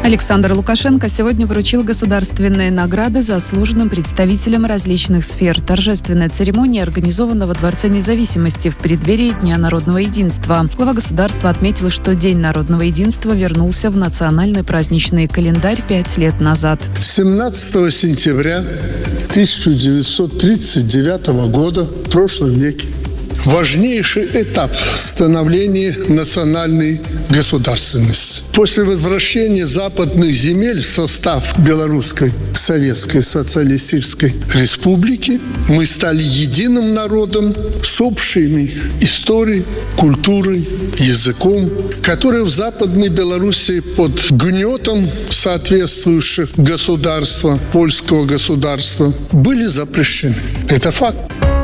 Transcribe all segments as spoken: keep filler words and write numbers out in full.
Александр Лукашенко сегодня вручил государственные награды заслуженным представителям различных сфер. Торжественная церемония организована во Дворце независимости в преддверии Дня народного единства. Глава государства отметил, что День народного единства вернулся в национальный праздничный календарь пять лет назад. семнадцатого сентября тысяча девятьсот тридцать девятого года, в прошлом веке, важнейший этап становления национальной государственности. После возвращения западных земель в состав Белорусской Советской Социалистической Республики мы стали единым народом с общими историей, культурой, языком, которые в Западной Белоруссии под гнетом соответствующих государства, польского государства, были запрещены. Это факт.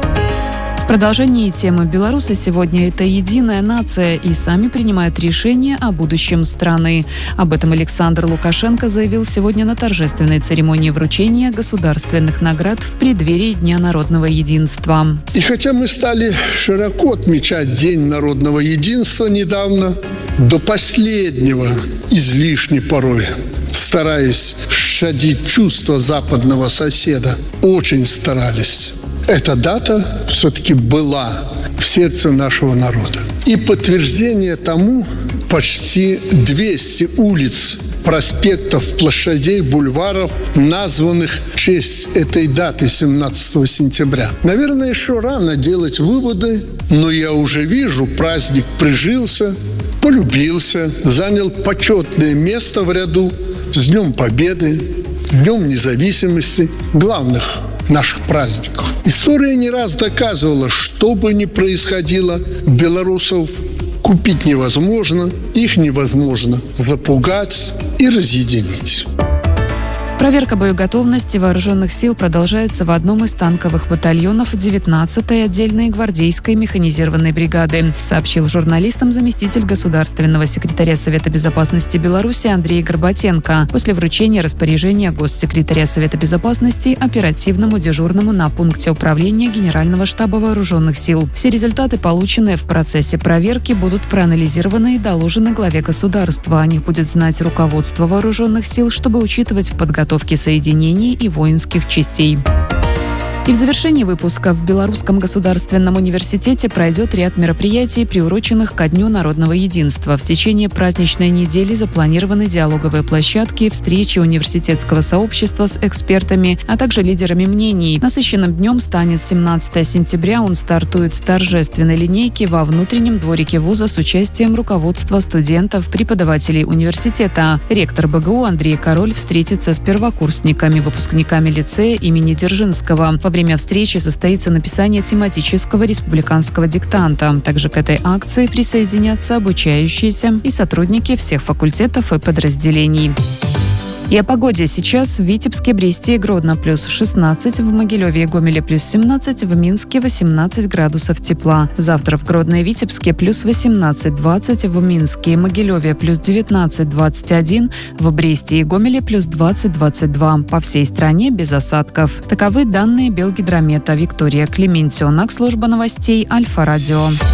В продолжении темы белорусы сегодня – это единая нация и сами принимают решения о будущем страны. Об этом Александр Лукашенко заявил сегодня на торжественной церемонии вручения государственных наград в преддверии Дня народного единства. И хотя мы стали широко отмечать День народного единства недавно, до последнего излишне порой, стараясь щадить чувства западного соседа, очень старались. Эта дата все-таки была в сердце нашего народа. И подтверждение тому почти двести улиц, проспектов, площадей, бульваров, названных в честь этой даты семнадцатого сентября. Наверное, еще рано делать выводы, но я уже вижу, праздник прижился, полюбился, занял почетное место в ряду с Днем Победы, Днем Независимости, главных наших праздников. История не раз доказывала, что бы ни происходило, белорусов купить невозможно, их невозможно запугать и разъединить. Проверка боеготовности вооруженных сил продолжается в одном из танковых батальонов девятнадцатой отдельной гвардейской механизированной бригады, сообщил журналистам заместитель государственного секретаря Совета безопасности Беларуси Андрей Горбатенко после вручения распоряжения госсекретаря Совета безопасности оперативному дежурному на пункте управления Генерального штаба вооруженных сил. Все результаты, полученные в процессе проверки, будут проанализированы и доложены главе государства. О них будет знать руководство вооруженных сил, чтобы учитывать в подготовке соединений и воинских частей. И в завершении выпуска в Белорусском государственном университете пройдет ряд мероприятий, приуроченных ко Дню народного единства. В течение праздничной недели запланированы диалоговые площадки, встречи университетского сообщества с экспертами, а также лидерами мнений. Насыщенным днем станет семнадцатого сентября. Он стартует с торжественной линейки во внутреннем дворике вуза с участием руководства студентов, преподавателей университета. Ректор БГУ Андрей Король встретится с первокурсниками, выпускниками лицея имени Дзержинского. Во время встречи состоится написание тематического республиканского диктанта. Также к этой акции присоединятся обучающиеся и сотрудники всех факультетов и подразделений. И о погоде. Сейчас в Витебске, Бресте и Гродно плюс шестнадцать, в Могилеве и Гомеле плюс семнадцать, в Минске восемнадцать градусов тепла. Завтра в Гродно и Витебске плюс восемнадцать двадцать, в Минске и Могилеве плюс девятнадцать двадцать один, в Бресте и Гомеле плюс двадцать двадцать два. По всей стране без осадков. Таковы данные Белгидромета. Виктория Клементьевна, служба новостей Альфа-Радио.